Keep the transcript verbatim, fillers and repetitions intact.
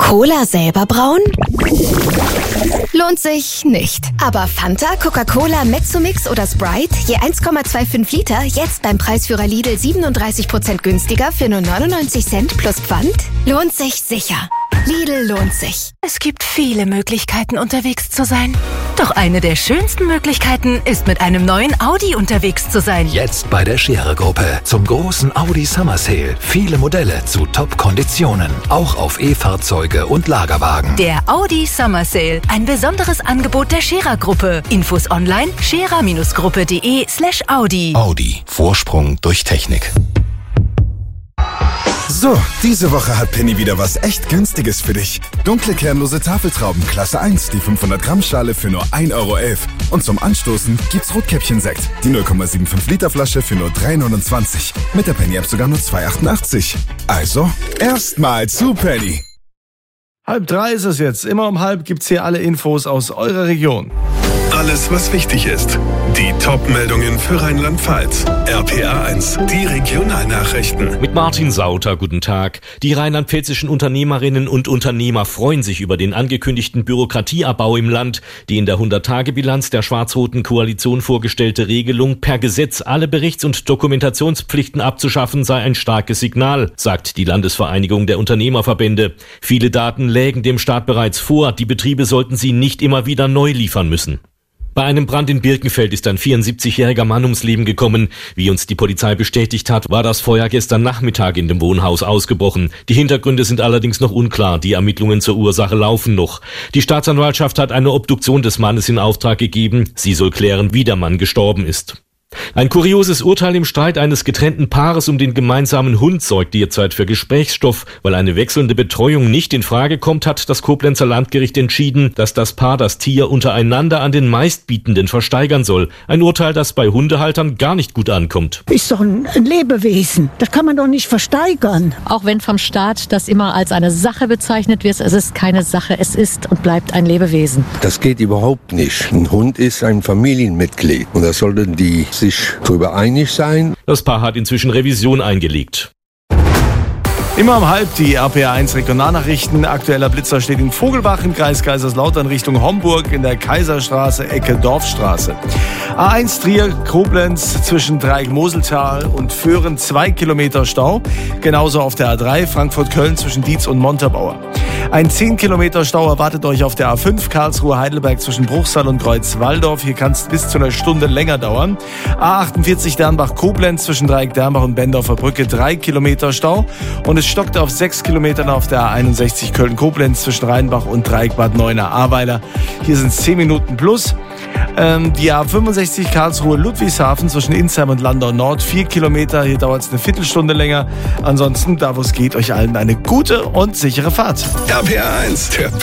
Cola selber brauen? Lohnt sich nicht. Aber Fanta, Coca-Cola, Mezzomix oder Sprite, je eins Komma fünfundzwanzig Liter, jetzt beim Preisführer Lidl siebenunddreißig Prozent günstiger für nur neunundneunzig Cent plus Pfand? Lohnt sich sicher. Lidl lohnt sich. Es gibt viele Möglichkeiten, unterwegs zu sein. Doch eine der schönsten Möglichkeiten ist, mit einem neuen Audi unterwegs zu sein. Jetzt bei der Scherer-Gruppe zum großen Audi Summer Sale. Viele Modelle zu Top-Konditionen. Auch auf E-Fahrzeuge und Lagerwagen. Der Audi Summer Sale. Ein besonderes Angebot der Scherer-Gruppe. Infos online scherer-gruppe.de slash Audi. Audi. Vorsprung durch Technik. So, diese Woche hat Penny wieder was echt Günstiges für dich. Dunkle kernlose Tafeltrauben Klasse eins, die fünfhundert Gramm Schale für nur ein Euro elf. Und zum Anstoßen gibt's Rotkäppchen-Sekt, die null Komma fünfundsiebzig Liter Flasche für nur drei neunundzwanzig. Mit der Penny-App sogar nur zwei achtundachtzig. Also, erstmal zu Penny. Halb drei ist es jetzt. Immer um halb gibt's hier alle Infos aus eurer Region. Alles, was wichtig ist. Die Top-Meldungen für Rheinland-Pfalz. R P A eins, die Regionalnachrichten. Mit Martin Sauter, guten Tag. Die rheinland-pfälzischen Unternehmerinnen und Unternehmer freuen sich über den angekündigten Bürokratieabbau im Land. Die in der hundert-Tage-Bilanz der schwarz-roten Koalition vorgestellte Regelung, per Gesetz alle Berichts- und Dokumentationspflichten abzuschaffen, sei ein starkes Signal, sagt die Landesvereinigung der Unternehmerverbände. Viele Daten lägen dem Staat bereits vor. Die Betriebe sollten sie nicht immer wieder neu liefern müssen. Bei einem Brand in Birkenfeld ist ein vierundsiebzigjähriger Mann ums Leben gekommen. Wie uns die Polizei bestätigt hat, war das Feuer gestern Nachmittag in dem Wohnhaus ausgebrochen. Die Hintergründe sind allerdings noch unklar. Die Ermittlungen zur Ursache laufen noch. Die Staatsanwaltschaft hat eine Obduktion des Mannes in Auftrag gegeben. Sie soll klären, wie der Mann gestorben ist. Ein kurioses Urteil im Streit eines getrennten Paares um den gemeinsamen Hund sorgt derzeit für Gesprächsstoff. Weil eine wechselnde Betreuung nicht in Frage kommt, hat das Koblenzer Landgericht entschieden, dass das Paar das Tier untereinander an den Meistbietenden versteigern soll. Ein Urteil, das bei Hundehaltern gar nicht gut ankommt. Ist doch ein, ein Lebewesen. Das kann man doch nicht versteigern. Auch wenn vom Staat das immer als eine Sache bezeichnet wird, es ist keine Sache, es ist und bleibt ein Lebewesen. Das geht überhaupt nicht. Ein Hund ist ein Familienmitglied und da sollten die sich darüber einig sein. Das Paar hat inzwischen Revision eingelegt. Immer um halb die R P A eins Regionalnachrichten. Aktueller Blitzer steht in Vogelbach im Kreis Kaiserslautern Richtung Homburg in der Kaiserstraße, Ecke Dorfstraße. A eins Trier, Koblenz zwischen Dreieck-Moseltal und Föhren zwei Kilometer Stau. Genauso auf der A drei Frankfurt-Köln zwischen Dietz und Montabaur. Ein zehn Kilometer Stau erwartet euch auf der A fünf Karlsruhe-Heidelberg zwischen Bruchsal und Kreuzwaldorf. Hier kann es bis zu einer Stunde länger dauern. A achtundvierzig Dernbach-Koblenz zwischen Dreieck-Dernbach und Bendorfer Brücke drei Kilometer Stau. Und es stockt auf sechs Kilometern auf der A einundsechzig Köln-Koblenz zwischen Rheinbach und Dreieck-Bad Neuenahr-Ahrweiler. Hier sind es zehn Minuten plus. Ähm, die A fünfundsechzig Karlsruhe-Ludwigshafen zwischen Insheim und Landau Nord vier Kilometer. Hier dauert es eine Viertelstunde länger. Ansonsten, da wo es geht, euch allen eine gute und sichere Fahrt. R P A eins, der